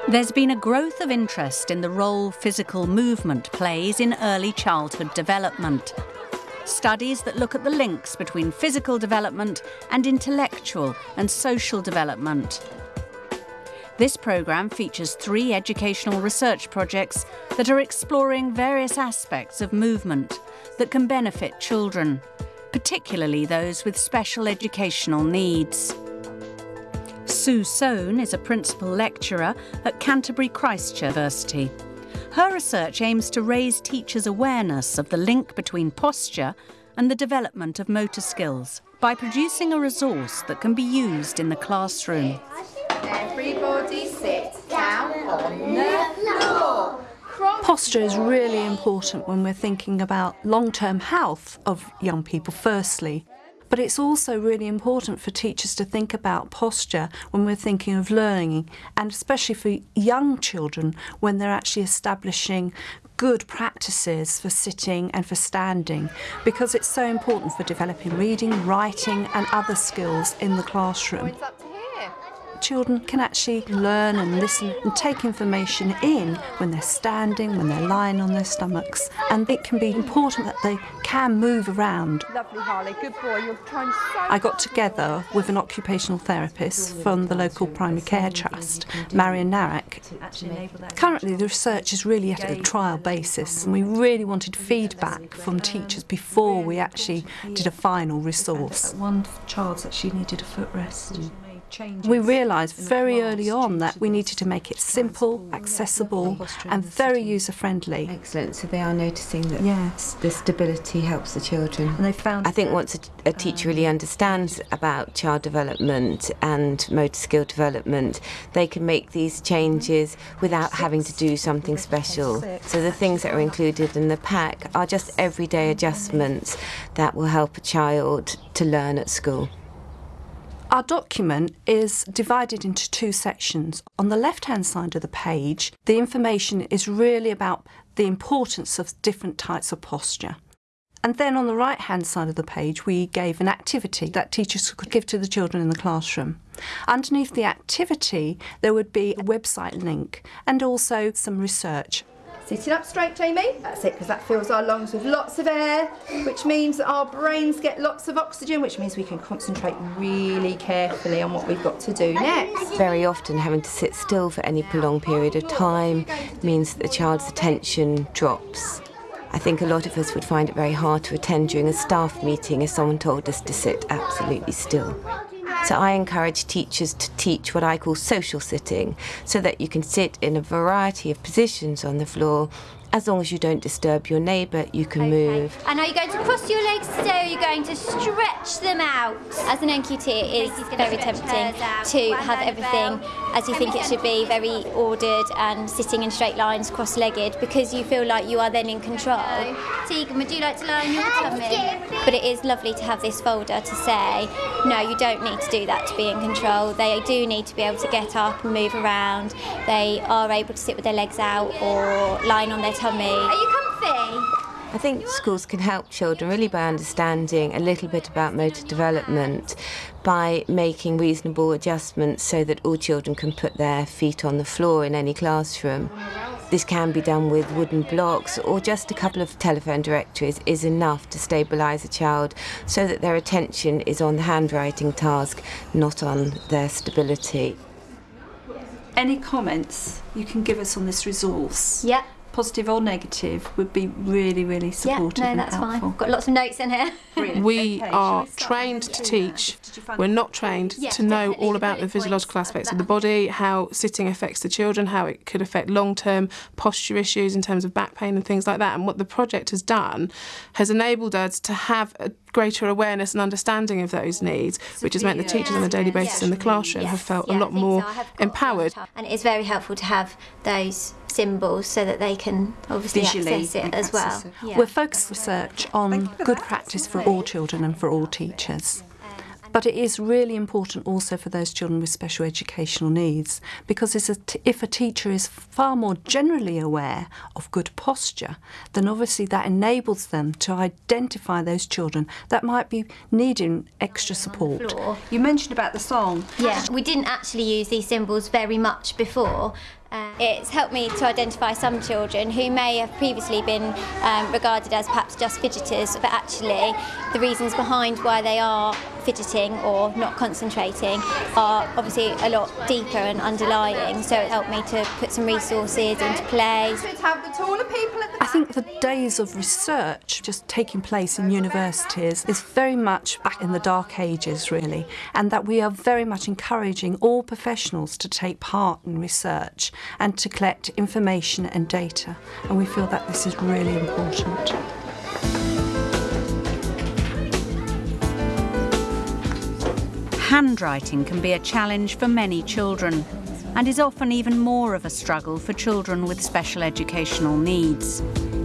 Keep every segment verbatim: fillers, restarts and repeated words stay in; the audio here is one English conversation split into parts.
There's been a growth of interest in the role physical movement plays in early childhood development. Studies that look at the links between physical development and intellectual and social development. This programme features three educational research projects that are exploring various aspects of movement that can benefit children, particularly those with special educational needs. Sue Sohn is a principal lecturer at Canterbury Christ University. Her research aims to raise teachers' awareness of the link between posture and the development of motor skills by producing a resource that can be used in the classroom. Everybody sit down on the floor. Posture is really important when we're thinking about long-term health of young people firstly, but it's also really important for teachers to think about posture when we're thinking of learning, and especially for young children when they're actually establishing good practices for sitting and for standing, because it's so important for developing reading, writing and other skills in the classroom. Children can actually learn and listen and take information in when they're standing, when they're lying on their stomachs, and it can be important that they can move around. Lovely, Harley, good boy. You're trying so I got together with an occupational therapist from the local primary care trust, Marion Narek. Currently the research is really at a trial basis, and we really wanted feedback from teachers before we actually did a final resource. One child actually needed a footrest. We realised very early on that we needed to make it simple, accessible and very user-friendly. Excellent, so they are noticing that yes. the stability helps the children. And they found I think once a, a teacher really understands about child development and motor skill development, they can make these changes without having to do something special. So the things that are included in the pack are just everyday adjustments that will help a child to learn at school. Our document is divided into two sections. On the left-hand side of the page, the information is really about the importance of different types of posture. And then on the right-hand side of the page, we gave an activity that teachers could give to the children in the classroom. Underneath the activity, there would be a website link and also some research. Sitting up straight, Jamie. That's it, because that fills our lungs with lots of air, which means that our brains get lots of oxygen, which means we can concentrate really carefully on what we've got to do next. Very often having to sit still for any prolonged period of time means that the child's attention drops. I think a lot of us would find it very hard to attend during a staff meeting if someone told us to sit absolutely still. So I encourage teachers to teach what I call social sitting, so that you can sit in a variety of positions on the floor. As long as you don't disturb your neighbour, you can okay. move. And are you going to cross your legs so you're going to stretch them out? As an N Q T, it is very tempting to have everything as you think it should be, very ordered and sitting in straight lines, cross-legged, because you feel like you are then in control. Tegan, would you like to lie on your tummy? But it is lovely to have this folder to say, no, you don't need to do that to be in control. They do need to be able to get up and move around. They are able to sit with their legs out or lying on their tummy. Are you comfy? I think schools can help children really by understanding a little bit about motor development, by making reasonable adjustments so that all children can put their feet on the floor in any classroom. This can be done with wooden blocks, or just a couple of telephone directories is enough to stabilise a child so that their attention is on the handwriting task, not on their stability. Any comments you can give us on this resource? Yep. Positive or negative, would be really, really supportive yeah, no, and that's helpful. Fine. Got lots of notes in here. We are trained to teach. We're not trained yes, to know all about the physiological aspects of the body, how sitting affects the children, how it could affect long-term posture issues in terms of back pain and things like that. And what the project has done has enabled us to have a greater awareness and understanding of those needs, which has meant the teachers on a daily basis in the classroom have felt a lot more empowered. And it's very helpful to have those symbols so that they can obviously visually access it as well. Yeah. We're focused research on good practice for all children and for all teachers. But it is really important also for those children with special educational needs, because if a, t if a teacher is far more generally aware of good posture, then obviously that enables them to identify those children that might be needing extra support. You mentioned about the song. Yeah, we didn't actually use these symbols very much before. Uh, it's helped me to identify some children who may have previously been um, regarded as perhaps just fidgeters, but actually the reasons behind why they are fidgeting or not concentrating are obviously a lot deeper and underlying, so it helped me to put some resources into play. I think the days of research just taking place in universities is very much back in the dark ages, really, and that we are very much encouraging all professionals to take part in research and to collect information and data, and we feel that this is really important. Handwriting can be a challenge for many children and is often even more of a struggle for children with special educational needs.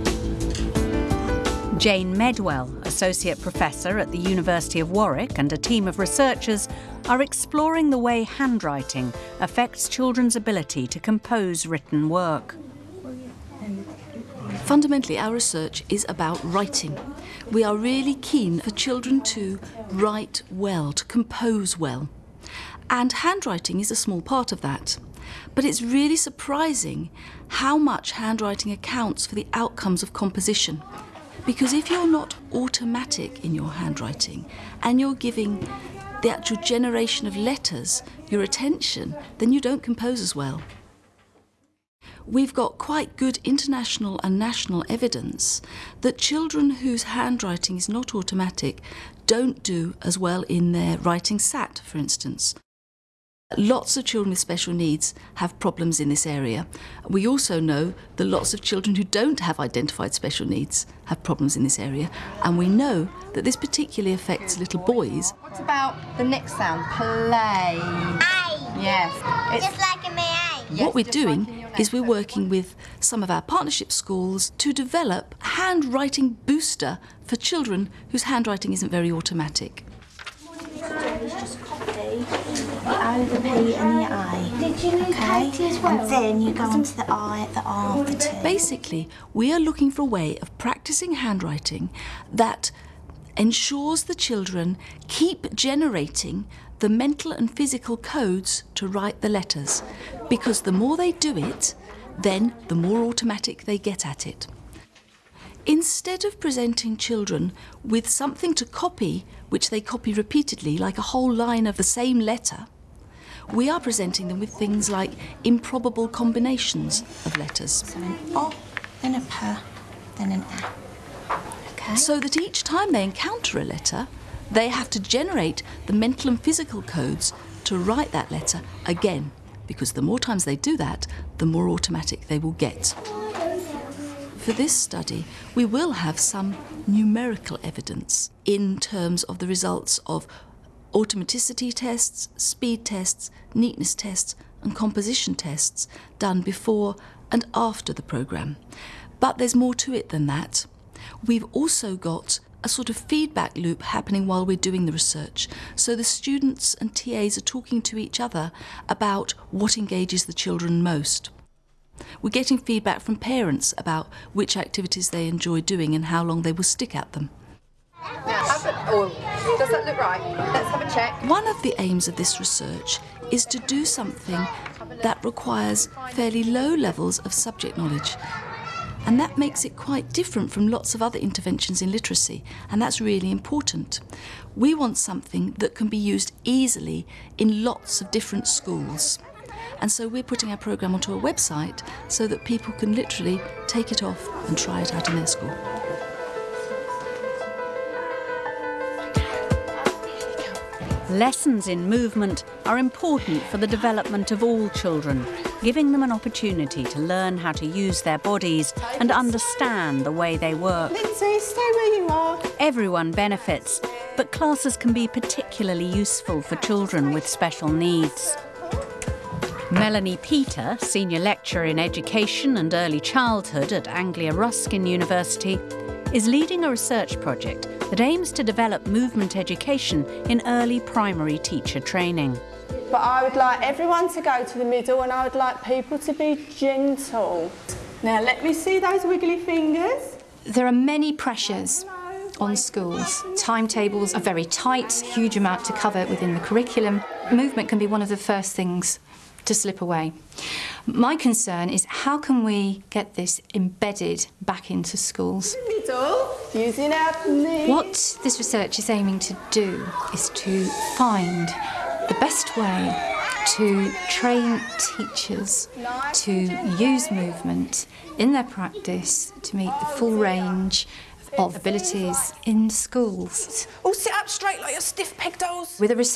Jane Medwell, Associate Professor at the University of Warwick, and a team of researchers are exploring the way handwriting affects children's ability to compose written work. Fundamentally, our research is about writing. We are really keen for children to write well, to compose well. And handwriting is a small part of that. But it's really surprising how much handwriting accounts for the outcomes of composition. Because if you're not automatic in your handwriting and you're giving the actual generation of letters your attention, then you don't compose as well. We've got quite good international and national evidence that children whose handwriting is not automatic don't do as well in their writing sat, for instance. Lots of children with special needs have problems in this area. We also know that lots of children who don't have identified special needs have problems in this area, and we know that this particularly affects little boys. What about the next sound? Play. A. Yes. It's Just like in my eye. Yes, what we're just like in doing your is name. we're working with some of our partnership schools to develop a handwriting booster for children whose handwriting isn't very automatic. The O, the P and the I. Did you need okay? As well? And then you go on to the I, the R, the T. Basically, we are looking for a way of practicing handwriting that ensures the children keep generating the mental and physical codes to write the letters, because the more they do it, then the more automatic they get at it. Instead of presenting children with something to copy, which they copy repeatedly, like a whole line of the same letter, we are presenting them with things like improbable combinations of letters. So an O, then a P, then an A. Okay. So that each time they encounter a letter, they have to generate the mental and physical codes to write that letter again, because the more times they do that, the more automatic they will get. For this study, we will have some numerical evidence in terms of the results of automaticity tests, speed tests, neatness tests and composition tests done before and after the programme. But there's more to it than that. We've also got a sort of feedback loop happening while we're doing the research. So the students and T As are talking to each other about what engages the children most. We're getting feedback from parents about which activities they enjoy doing and how long they will stick at them. Now, have a, oh, does that look right? Let's have a check. One of the aims of this research is to do something that requires fairly low levels of subject knowledge. And that makes it quite different from lots of other interventions in literacy, and that's really important. We want something that can be used easily in lots of different schools. And so we're putting our programme onto a website so that people can literally take it off and try it out in their school. Lessons in movement are important for the development of all children, giving them an opportunity to learn how to use their bodies and understand the way they work. Lindsay, stay where you are. Everyone benefits, but classes can be particularly useful for children with special needs. Melanie Peter, Senior Lecturer in Education and Early Childhood at Anglia Ruskin University, is leading a research project that aims to develop movement education in early primary teacher training. But I would like everyone to go to the middle and I would like people to be gentle. Now let me see those wiggly fingers. There are many pressures on schools. Timetables are very tight, huge amount to cover within the curriculum. Movement can be one of the first things to slip away. My concern is how can we get this embedded back into schools? Middle, using our knees. What this research is aiming to do is to find the best way to train teachers to use movement in their practice to meet the full range of abilities in schools. All sit up straight like your stiff peg dolls. With a research